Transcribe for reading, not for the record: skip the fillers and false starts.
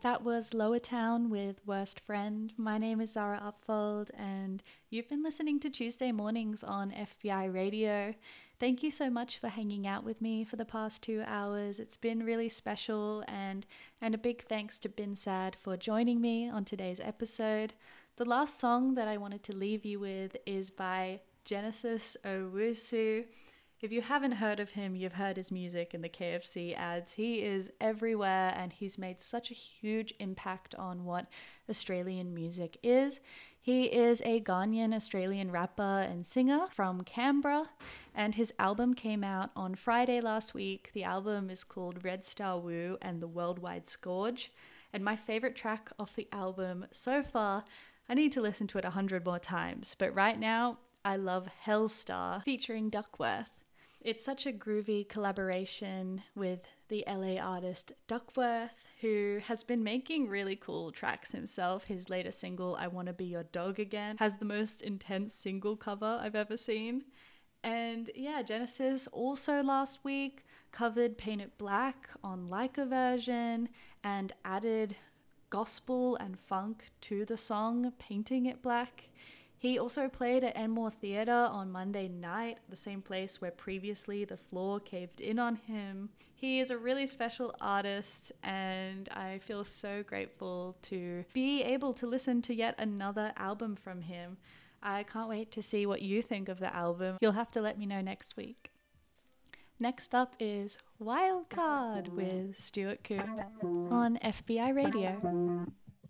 That was Lower Town with Worst Friend. My name is Zara Upfold, and you've been listening to Tuesday mornings on FBI Radio. Thank you so much for hanging out with me for the past 2 hours. It's been really special, and a big thanks to Bin Sad for joining me on today's episode. The last song that I wanted to leave you with is by Genesis Owusu. If you haven't heard of him, you've heard his music in the KFC ads. He is everywhere and he's made such a huge impact on what Australian music is. He is a Ghanaian Australian rapper and singer from Canberra, and his album came out on Friday last week. The album is called Red Star Woo and the Worldwide Scourge, and my favorite track off the album so far, I need to listen to it 100 more times, but right now I love Hellstar featuring Duckworth. It's such a groovy collaboration with the LA artist Duckworth, who has been making really cool tracks himself. His latest single, I Wanna Be Your Dog Again, has the most intense single cover I've ever seen. And yeah, Genesis also last week covered Paint It Black on Like a Version and added gospel and funk to the song Painting It Black. He also played at Enmore Theatre on Monday night, the same place where previously the floor caved in on him. He is a really special artist, and I feel so grateful to be able to listen to yet another album from him. I can't wait to see what you think of the album. You'll have to let me know next week. Next up is Wildcard with Stuart Coombe on FBI Radio.